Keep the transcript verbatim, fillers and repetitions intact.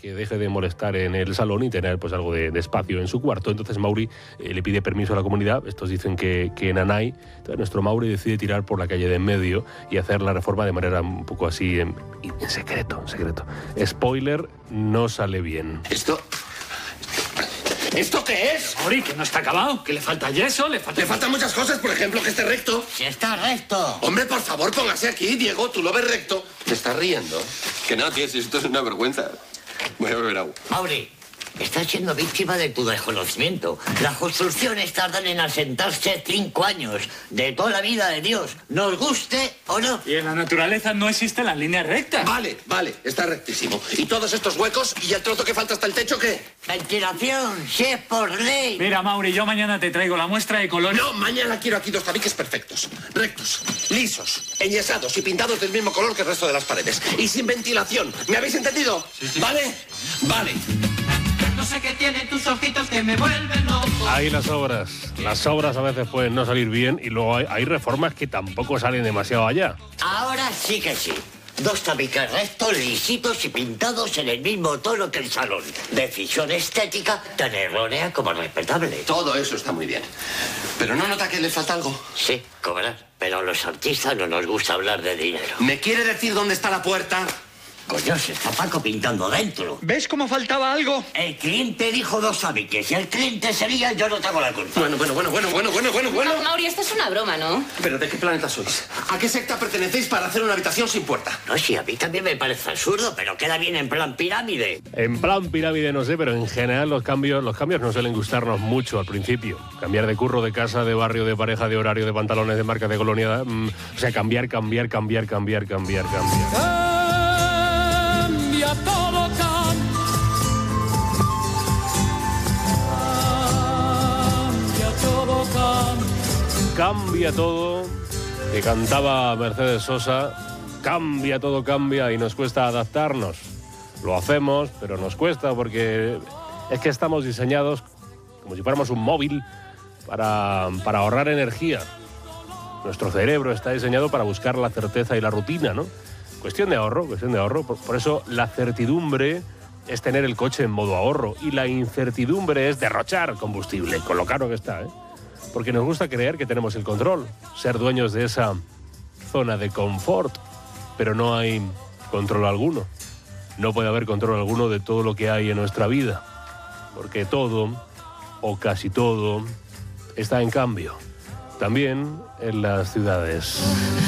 que deje de molestar en el salón y tener pues algo de, de espacio en su cuarto. Entonces Mauri eh, le pide permiso a la comunidad. Estos dicen que, que en Anay, entonces nuestro Mauri decide tirar por la calle de en medio y hacer la reforma de manera un poco así en, en secreto, en secreto. Spoiler, no sale bien. Esto... ¿Esto qué es? Mauri, que no está acabado, que le falta yeso, le falta... Le faltan muchas cosas, por ejemplo, que esté recto. ¡Si está recto! Hombre, por favor, póngase aquí, Diego, tú lo ves recto. ¿Te estás riendo? Que no, tío, si esto es una vergüenza. Voy a beber agua. Mauri, estás siendo víctima de tu desconocimiento. Las construcciones tardan en asentarse cinco años. De toda la vida de Dios, nos guste o no. Y en la naturaleza no existen las líneas rectas. Vale, vale, está rectísimo. ¿Y todos estos huecos y el trozo que falta hasta el techo qué? Ventilación, si es por ley. Mira, Mauri, yo mañana te traigo la muestra de color. No, mañana quiero aquí dos tabiques perfectos, rectos, lisos, enyesados y pintados del mismo color que el resto de las paredes. Y sin ventilación. ¿Me habéis entendido? Sí, sí. ¿Vale? Vale. No sé qué tienen tus ojitos que me vuelven loco. Ahí las obras. Las obras a veces pueden no salir bien y luego hay, hay reformas que tampoco salen demasiado allá. Ahora sí que sí. Dos tabiques rectos, lisitos y pintados en el mismo tono que el salón. Decisión estética tan errónea como respetable. Todo eso está muy bien. ¿Pero no nota que le falta algo? Sí, cobrar. Pero a los artistas no nos gusta hablar de dinero. ¿Me quiere decir dónde está la puerta? Coño, se está Paco pintando dentro. ¿Ves cómo faltaba algo? El cliente dijo dos tabiques. Si el cliente sería, yo no tengo la culpa. Bueno, bueno, bueno, bueno, bueno, bueno, bueno, bueno. Mauri, esto es una broma, ¿no? ¿Pero de qué planeta sois? ¿A qué secta pertenecéis para hacer una habitación sin puerta? No, sí, a mí también me parece absurdo, pero queda bien en plan pirámide. En plan pirámide no sé, pero en general los cambios, los cambios no suelen gustarnos mucho al principio. Cambiar de curro, de casa, de barrio, de pareja, de horario, de pantalones, de marca, de colonia. Mmm, o sea, cambiar, cambiar, cambiar, cambiar, cambiar, cambiar. Cambia todo, cambia todo, cambia. Cambia todo, que cantaba Mercedes Sosa. Cambia todo, cambia y nos cuesta adaptarnos. Lo hacemos, pero nos cuesta porque es que estamos diseñados como si fuéramos un móvil para, para ahorrar energía. Nuestro cerebro está diseñado para buscar la certeza y la rutina, ¿no? Cuestión de ahorro, cuestión de ahorro. Por, por eso la certidumbre es tener el coche en modo ahorro y la incertidumbre es derrochar combustible, con lo caro que está, ¿eh? Porque nos gusta creer que tenemos el control, ser dueños de esa zona de confort, pero no hay control alguno. No puede haber control alguno de todo lo que hay en nuestra vida, porque todo, o casi todo, está en cambio, también en las ciudades.